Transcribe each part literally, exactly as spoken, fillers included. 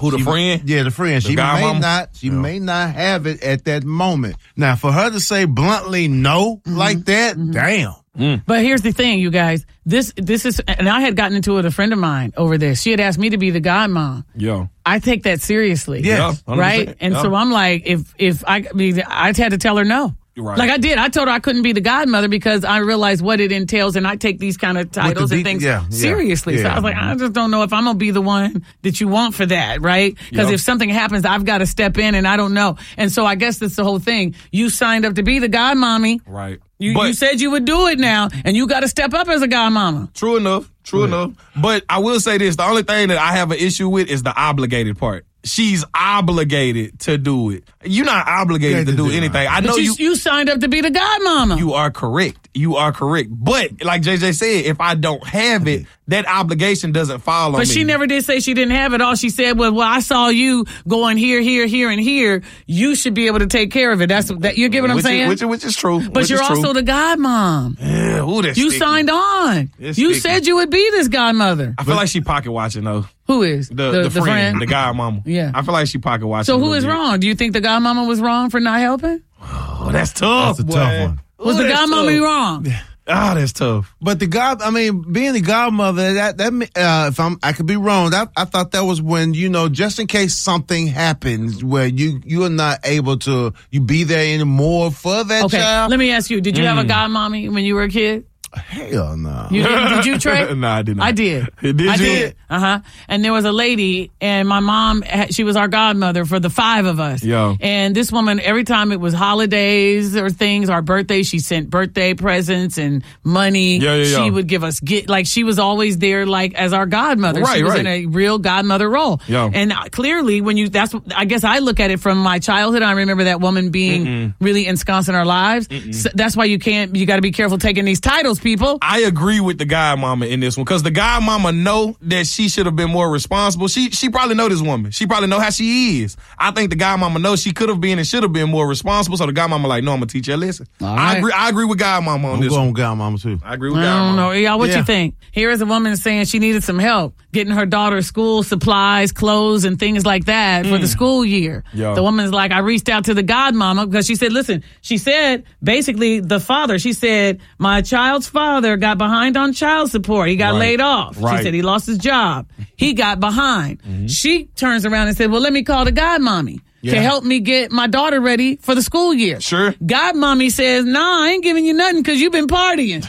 Who, the she, friend? Yeah, the friend. The she may mama? not. She yeah. may not have it at that moment. Now, for her to say bluntly no mm-hmm. like that, mm-hmm. damn. Mm. But here's the thing, you guys. This this is, and I had gotten into it with a friend of mine over this. She had asked me to be the godmom. Yeah. I take that seriously. Yeah. Right? And yeah. so I'm like, if if I, I mean, I had to tell her no. Right. Like I did. I told her I couldn't be the godmother because I realized what it entails, and I take these kind of titles the, and things yeah, seriously. Yeah, so yeah. I was like, I just don't know if I'm going to be the one that you want for that, right? Because Yep. if something happens, I've got to step in, and I don't know. And so I guess that's the whole thing. You signed up to be the godmommy. Right. You, but, you said you would do it now, and you got to step up as a godmama. True enough. True yeah. enough. But I will say this. The only thing that I have an issue with is the obligated part. She's obligated to do it. You're not obligated to do anything. I know but you, you. You signed up to be the godmama. You are correct. You are correct. But like J J said, if I don't have it, that obligation doesn't fall on me. But she never did say she didn't have it. All she said was, "Well, I saw you going here, here, here, and here. You should be able to take care of it." That's that. You get what I'm which saying? Is, which, which is true. But which you're is also true. the godmom. Yeah, ooh, that's you sticky. signed on. It's you sticky. said you would be this godmother. I feel like she pocket watching though. Who is the the, the, the friend, friend, the godmama? Yeah, I feel like she pocket watching. So who is wrong? Do you think the godmama was wrong for not helping? Oh, that's tough. That's a boy. tough one. Was Ooh, the godmama tough. wrong? Ah, oh, that's tough. But the god, I mean, being the godmother, that that uh, if I'm, I could be wrong. That I thought that was when, you know, just in case something happens where you you are not able to you be there anymore for that okay, child. let me ask you: did you Mm. have a godmommy when you were a kid? Hell no. You did, did you, Trey? No, I did not. I did. Did I you? did. Uh huh. And there was a lady, and my mom, she was our godmother for the five of us. Yo. And this woman, every time it was holidays or things, our birthdays, she sent birthday presents and money. Yeah, yeah, yeah. She would give us get like she was always there, like as our godmother. Right, she was right. in a real godmother role. Yo. And clearly, when you, that's, I guess I look at it from my childhood. I remember that woman being Mm-mm. really ensconced in our lives. So that's why you can't. You got to be careful taking these titles, people. I agree. Agree with the godmama in this one because the godmama know that she should have been more responsible. She she probably know this woman. She probably know how she is. I think the godmama knows she could have been and should have been more responsible. So the godmama like, no, I'm gonna teach you a lesson. All I right. agree. I agree with godmama on I'm this going one. with godmama too. I agree with I godmama. don't know, y'all. What Yeah. you think? Here is a woman saying she needed some help getting her daughter school supplies, clothes, and things like that for the school year. Yo. The woman's like, I reached out to the godmama because she said, listen, she said basically the father. She said my child's father got behind on child support. He got Right. laid off. Right. She said he lost his job. He got behind. Mm-hmm. She turns around and said, well, let me call the godmommy Yeah. to help me get my daughter ready for the school year. Sure. Godmommy says, nah, I ain't giving you nothing because you've been partying.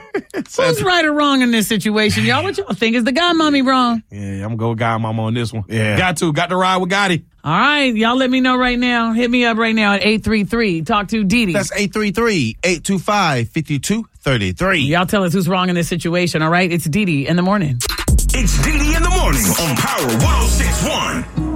Who's right or wrong in this situation, y'all? What y'all think? Is the godmommy wrong? Yeah, I'm gonna go with godmama on this one. Yeah. Got to. Got to ride with Gotti. All right, y'all let me know right now. Hit me up right now at eight three three. Talk to Dee Dee. That's eight three three, eight two five, five two three three. Y'all tell us who's wrong in this situation, all right? It's Dee Dee in the morning. It's Dee Dee in the morning on Power one oh six point one.